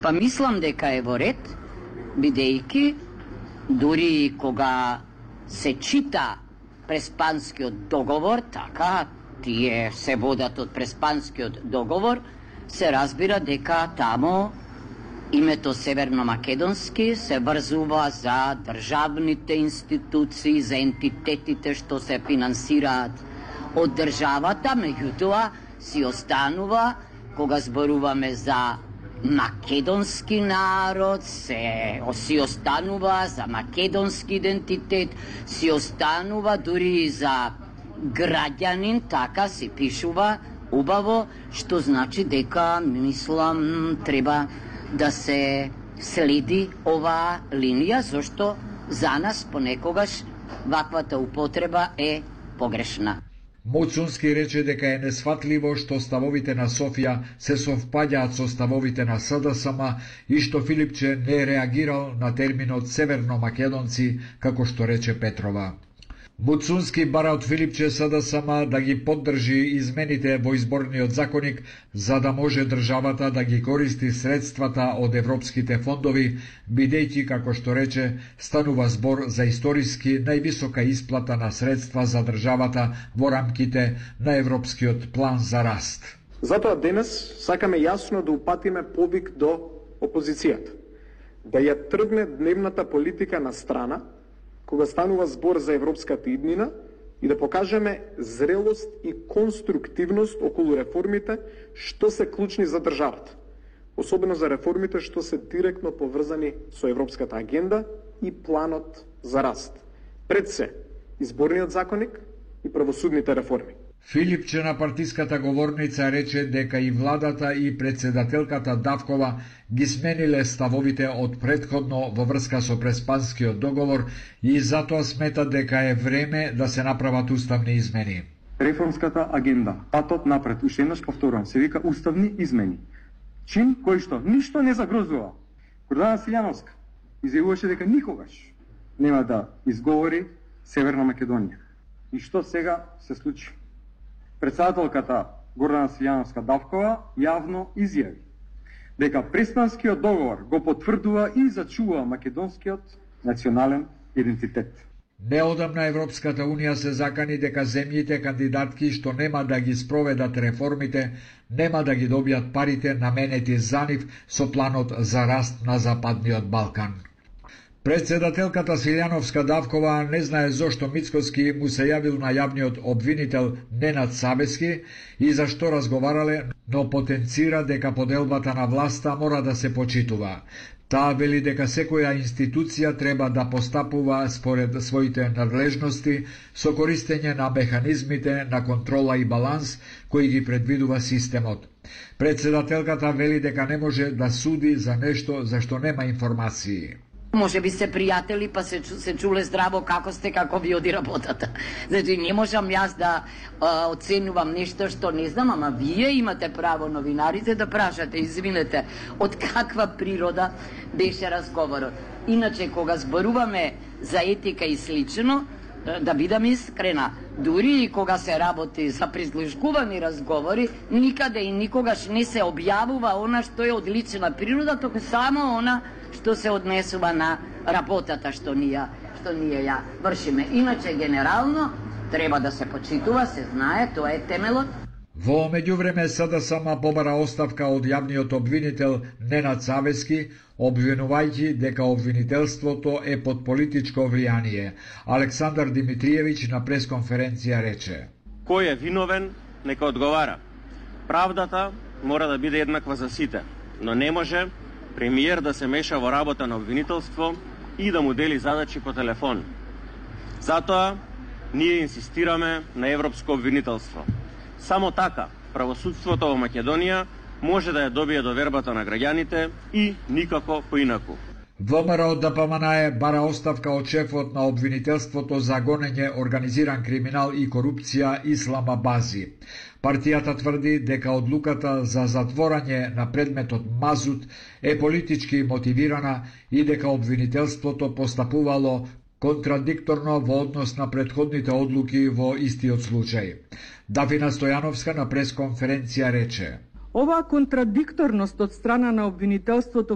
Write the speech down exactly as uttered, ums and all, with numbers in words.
Па мислам дека е во ред, бидејќи дури кога се чита Преспанскиот договор, така, тие се водат од Преспанскиот договор, се разбира дека тамо името Северно-Македонски се врзува за државните институции, за ентитетите што се финансираат од државата, меѓутоа си останува, кога зборуваме за македонски народ, се си останува за македонски идентитет, си останува дури и за граѓанин, така си пишува убаво, што значи дека, мислам, треба да се следи оваа линија, зашто за нас понекогаш ваквата употреба е погрешна. Моцунски рече дека е несфатливо што ставовите на Софија се совпаѓаат со ставовите на СДСМ и што Филипче не реагирал на терминот северно-македонци, како што рече Петрова. Моцунски бара од Филипче СДСМ да ги поддржи измените во изборниот законник, за да може државата да ги користи средствата од европските фондови, бидејќи, како што рече, станува збор за историски највисока исплата на средства за државата во рамките на Европскиот план за раст. Затоа денес сакаме јасно да упатиме повик до опозицијата, да ја тргне дневната политика на страна, кога станува збор за европската иднина, и да покажеме зрелост и конструктивност околу реформите што се клучни за државата. Особено за реформите што се директно поврзани со европската агенда и планот за раст. Пред се, изборниот законник и правосудните реформи. Филипче на партиската говорница рече дека и владата и председателката Давкова ги смениле ставовите од претходно во врска со Преспанскиот договор и затоа смета дека е време да се направат уставни измени. Реформската агенда, патот напред, уште еднаш повторувам, се вика уставни измени. Чин кој што ништо не загрозува. Гордана Силјановска изјавуваше дека никогаш нема да изговори Северна Македонија. И што сега се случи? Председателката Гордана Силјановска Давкова јавно изјави дека Преспанскиот договор го потврдува и зачува македонскиот национален идентитет. Неодамна Европската Унија се закани дека земјите кандидатки што нема да ги спроведат реформите, нема да ги добијат парите наменети за нив со планот за раст на Западниот Балкан. Председателката Силјановска Давкова не знае зошто Мицкоски му се јавил на јавниот обвинител Ненад Савески и зашто разговарале, но потенцира дека поделбата на власта мора да се почитува. Таа вели дека секоја институција треба да постапува според своите надлежности со користење на механизмите на контрола и баланс кои ги предвидува системот. Председателката вели дека не може да суди за нешто за што нема информации. Може би се пријатели, па се, се чуле здраво како сте, како ви оди работата. Значи, не можам јас да а, оценувам нешто што не знам, ама вие имате право, новинарите, да прашате, извинете, од каква природа беше разговорот. Иначе, кога зборуваме за етика и слично, да бидам искрена, дури и кога се работи за прислушкувани разговори, никаде и никогаш не се објавува она што е од лична природа, току само она што се однесува на работата што ние, што ние ја вршиме. Иначе, генерално, треба да се почитува, се знае, тоа е темелот. Во меѓувреме СДСМ побара оставка од јавниот обвинител Ненад Савески, обвинувајќи дека обвинителството е под политичко влијание. Александар Димитриевиќ на пресконференција рече: Кој е виновен, нека одговара. Правдата мора да биде еднаква за сите, но не може премиер да се меша во работа на обвинителство и да му дели задачи по телефон. Затоа ние инсистираме на европско обвинителство. Само така правосудството во Македонија може да ја добие довербата на граѓаните и никако поинаку. ВМРО ДПМНЕ бара оставка од шефот на обвинителството за гонење организиран криминал и корупција Ислама Бази. Партијата тврди дека одлуката за затворање на предметот Мазут е политички мотивирана и дека обвинителството постапувало контрадикторно во однос на претходните одлуки во истиот случај. Дафина Стојановска на пресконференција рече: Оваа контрадикторност од страна на обвинителството